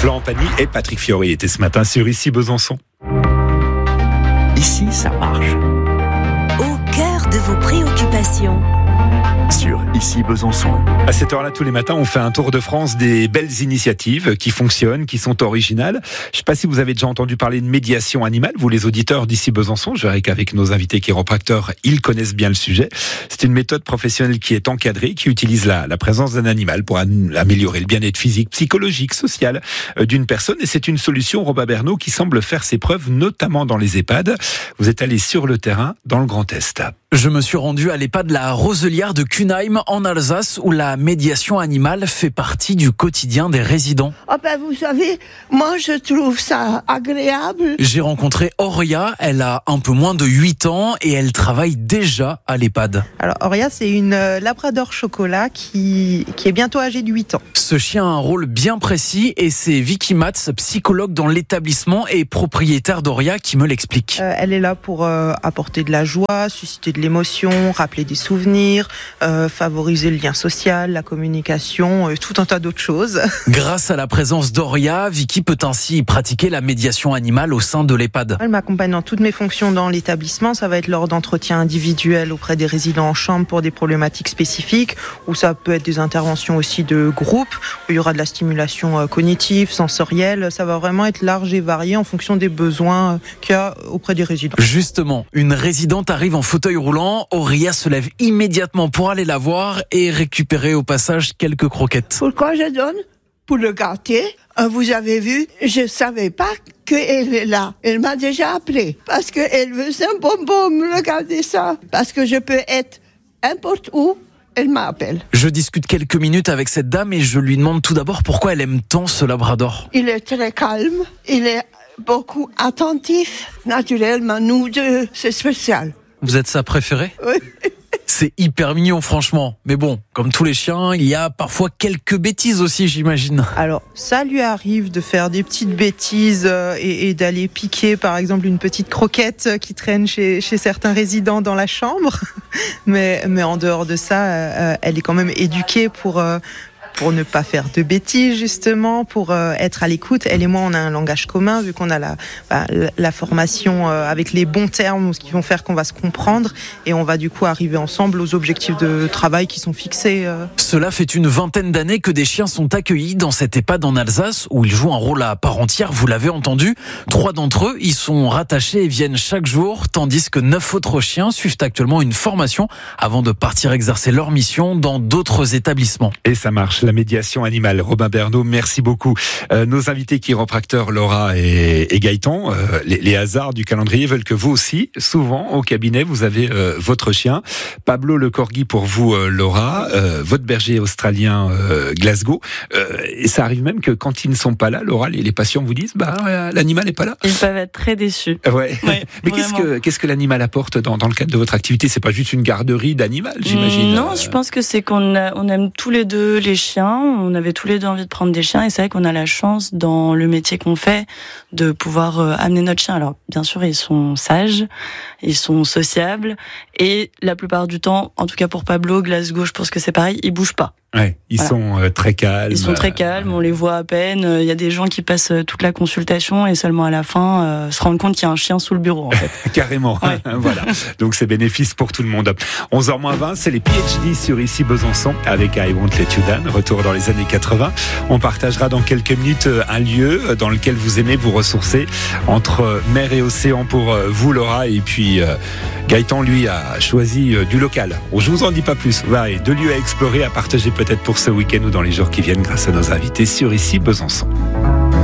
Florent Pagny et Patrick Fiori étaient ce matin sur Ici Besançon. Ici, ça marche. Au cœur de vos préoccupations. Sur Ici Besançon. À cette heure-là, tous les matins, on fait un tour de France des belles initiatives qui fonctionnent, qui sont originales. Je ne sais pas si vous avez déjà entendu parler de médiation animale, vous les auditeurs d'Ici Besançon. Je verrai qu'avec nos invités chiropracteurs, ils connaissent bien le sujet. C'est une méthode professionnelle qui est encadrée, qui utilise la présence d'un animal pour améliorer le bien-être physique, psychologique, social d'une personne. Et c'est une solution, Robin Bernot, qui semble faire ses preuves, notamment dans les EHPAD. Vous êtes allé sur le terrain dans le Grand Est. Je me suis rendu à l'EHPAD La Roselière de Cunheim en Alsace où la médiation animale fait partie du quotidien des résidents. Vous savez, moi je trouve ça agréable. J'ai rencontré Auria, elle a un peu moins de 8 ans et elle travaille déjà à l'EHPAD. Alors Auria, c'est une labrador chocolat qui est bientôt âgée de 8 ans. Ce chien a un rôle bien précis et c'est Vicky Matz, psychologue dans l'établissement et propriétaire d'Auria, qui me l'explique. Elle est là pour apporter de la joie, susciter de l'émotion, rappeler des souvenirs, favoriser le lien social, la communication, tout un tas d'autres choses. Grâce à la présence d'Auria, Vicky peut ainsi pratiquer la médiation animale au sein de l'EHPAD. Elle m'accompagne dans toutes mes fonctions dans l'établissement. Ça va être lors d'entretiens individuels auprès des résidents en chambre pour des problématiques spécifiques, ou ça peut être des interventions aussi de groupe, où il y aura de la stimulation cognitive, sensorielle. Ça va vraiment être large et varié en fonction des besoins qu'il y a auprès des résidents. Justement, une résidente arrive en fauteuil roulant. Auria se lève immédiatement pour aller la voir et récupérer au passage quelques croquettes. Pourquoi je donne? Pour le gâter. Vous avez vu, je savais pas qu'elle est là. Elle m'a déjà appelé parce qu'elle veut un bonbon. Regardez ça. Parce que je peux être n'importe où. Elle m'appelle. Je discute quelques minutes avec cette dame et je lui demande tout d'abord pourquoi elle aime tant ce labrador. Il est très calme. Il est beaucoup attentif. Naturellement, nous deux, c'est spécial. Vous êtes sa préférée? Oui. C'est hyper mignon, franchement. Mais bon, comme tous les chiens, il y a parfois quelques bêtises aussi, j'imagine. Alors, ça lui arrive de faire des petites bêtises et d'aller piquer, par exemple, une petite croquette qui traîne chez certains résidents dans la chambre. Mais en dehors de ça, elle est quand même éduquée pour ne pas faire de bêtises, justement, pour être à l'écoute. Elle et moi, on a un langage commun, vu qu'on a la formation avec les bons termes, ce qui vont faire qu'on va se comprendre, et on va du coup arriver ensemble aux objectifs de travail qui sont fixés. Cela fait une vingtaine d'années que des chiens sont accueillis dans cette EHPAD en Alsace, où ils jouent un rôle à part entière, vous l'avez entendu. 3 d'entre eux y sont rattachés et viennent chaque jour, tandis que 9 autres chiens suivent actuellement une formation avant de partir exercer leur mission dans d'autres établissements. Et ça marche. La médiation animale. Robin Bernot, merci beaucoup. Nos invités chiropracteurs Laura et Gaëtan, les hasards du calendrier veulent que vous aussi, souvent au cabinet, vous avez votre chien. Pablo le corgi pour vous, Laura, votre berger australien Glasgow. Et ça arrive même que quand ils ne sont pas là, Laura, les patients vous disent l'animal n'est pas là. Ils peuvent être très déçus. Ouais. Mais qu'est-ce que l'animal apporte dans le cadre de votre activité? C'est pas juste une garderie d'animal, j'imagine. Non, je pense que c'est qu'on aime tous les deux les chiens. On avait tous les deux envie de prendre des chiens et c'est vrai qu'on a la chance dans le métier qu'on fait de pouvoir amener notre chien. Alors bien sûr ils sont sages, ils sont sociables et la plupart du temps, en tout cas pour Pablo, Glasgow, je pense que c'est pareil, ils bougent pas. Ouais, ils sont très calmes. Ils sont très calmes, on les voit à peine. Il y a des gens qui passent toute la consultation et seulement à la fin se rendent compte qu'il y a un chien sous le bureau. En fait. Carrément. Ouais. Voilà. Donc c'est bénéfice pour tout le monde. 11h20, c'est les PhD sur Ici Besançon avec I Won't Let You Down. Retour dans les années 80. On partagera dans quelques minutes un lieu dans lequel vous aimez vous ressourcer entre mer et océan pour vous, Laura, et puis Gaëtan, lui, a choisi du local. Je vous en dis pas plus. Ouais, 2 lieux à explorer, à partager peut-être pour ce week-end ou dans les jours qui viennent grâce à nos invités sur Ici Besançon.